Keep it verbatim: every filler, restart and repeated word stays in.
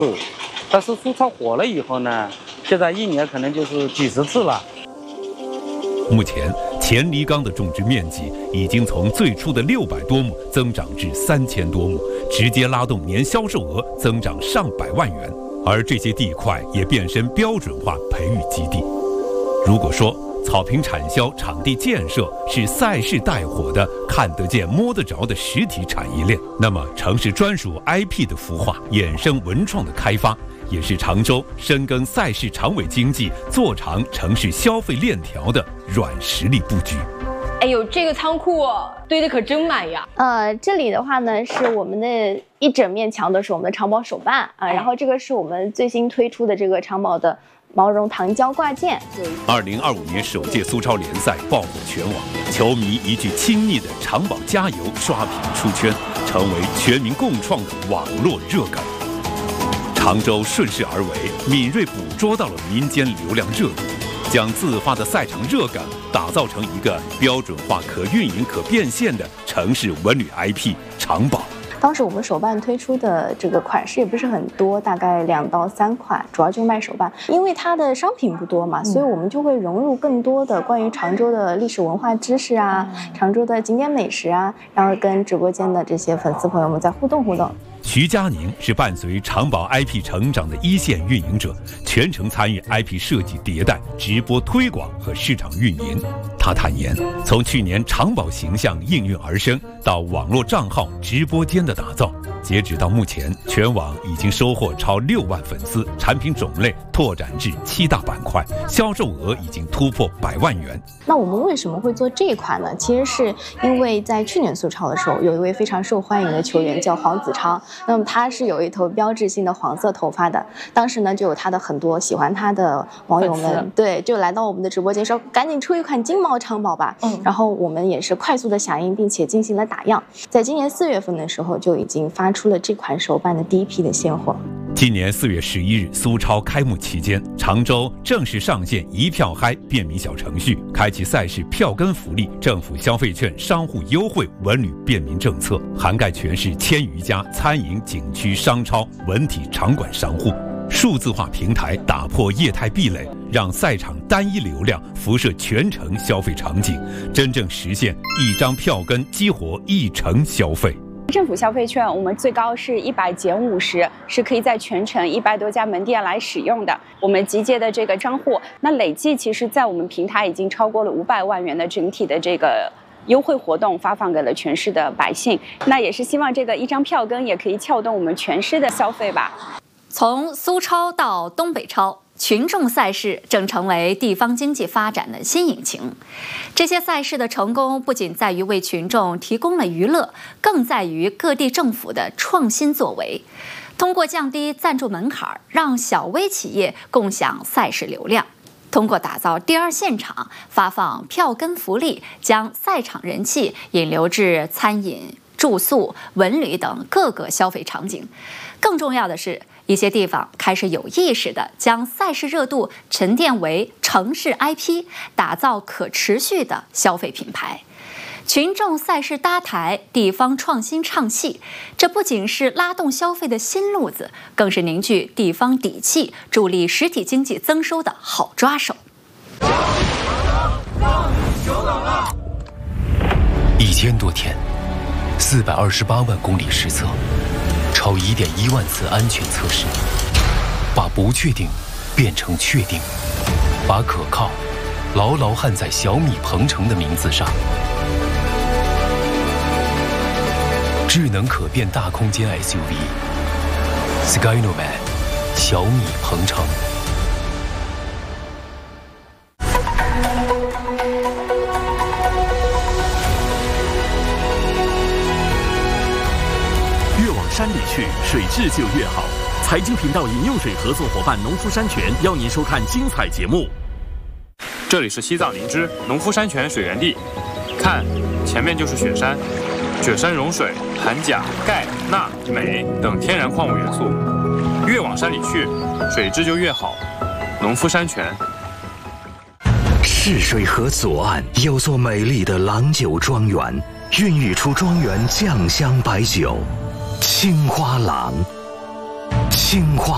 但是苏超火了以后呢，现在一年可能就是几十次了。 目前，黔梨缸的种植面积已经从最初的六百多亩增长至三千多亩，直接拉动年销售额增长上百万元。而这些地块也变身标准化培育基地。如果说草坪产销、场地建设是赛事带火的看得见摸得着的实体产业链，那么城市专属 I P 的孵化、衍生文创的开发，也是常州深耕赛事长尾经济、做长城市消费链条的软实力布局。 哎呦，这个仓库堆得可真满呀！ 呃，这里的话呢，是我们的一整面墙都是我们的长宝手办啊、呃，然后这个是我们最新推出的这个长宝的毛绒糖胶挂件。 二零二五年首届苏超联赛爆火全网，球迷一句亲昵的“长宝加油”刷屏出圈，成为全民共创的网络热梗。常州顺势而为，敏锐捕捉到了民间流量热度，将自发的赛场热梗打造成一个标准化、可运营、可变现的城市文旅 I P 长宝。 当时我们手办推出的这个款式也不是很多，大概两到三款，主要就卖手办。因为它的商品不多嘛，所以我们就会融入更多的关于常州的历史文化知识啊，常州的景点美食啊，然后跟直播间的这些粉丝朋友们在互动互动。 徐佳宁是伴随长宝 I P 成长的一线运营者，全程参与 I P 设计迭代、直播推广和市场运营。他坦言，从去年长宝形象应运而生，到网络账号、直播间的打造，截止到目前，全网已经收获超六万粉丝，产品种类拓展至七大板块，销售额已经突破百万元。 那我们为什么会做这一款呢？其实是因为在去年苏超的时候，有一位非常受欢迎的球员叫黄子超，那么他是有一头标志性的黄色头发的，当时呢就有他的很多喜欢他的网友们，对，就来到我们的直播间说赶紧出一款金毛长宝吧。嗯，然后我们也是快速的响应，并且进行了打样，在今年四月份的时候就已经发出了这款手办的第一批的现货。 今年四月十一日，苏超开幕期间，常州正式上线一票嗨便民小程序，开启赛事票根福利、政府消费券、商户优惠、文旅便民政策，涵盖全市千余家餐饮、景区、商超、文体场馆商户。数字化平台打破业态壁垒，让赛场单一流量辐射全城消费场景，真正实现一张票根激活一城消费。 政府消费券我们最高是一百减五十，是可以在全城一百多家门店来使用的。我们集结的这个商户，那累计其实在我们平台已经超过了五百万元的整体的这个优惠活动发放给了全市的百姓。那也是希望这个一张票根也可以撬动我们全市的消费吧。 从苏超到东北超，群众赛事正成为地方经济发展的新引擎。这些赛事的成功不仅在于为群众提供了娱乐，更在于各地政府的创新作为。通过降低赞助门槛，让小微企业共享赛事流量；通过打造第二现场，发放票根福利，将赛场人气引流至餐饮、住宿、文旅等各个消费场景。更重要的是，一些地方开始有意识地将赛事热度沉淀为城市 I P， 打造可持续的消费品牌。群众赛事搭台，地方创新唱戏，这不仅是拉动消费的新路子，更是凝聚地方底气、助力实体经济增收的好抓手。 一千多天，四百二十八万公里实测，超一点一万次安全测试，把不确定变成确定，把可靠牢牢焊在小米鹏程的名字上。智能可变大空间 S U V Skynomad 小米鹏程。 越往山里去，水质就越好。财经频道饮用水合作伙伴农夫山泉邀您收看精彩节目。 这里是西藏林芝农夫山泉水源地，看，前面就是雪山。雪山融水，含钾、钙、钠、镁等天然矿物元素。越往山里去，水质就越好。农夫山泉。 泗水河左岸有座美丽的郎酒庄园，孕育出庄园酱香白酒——青花郎。青花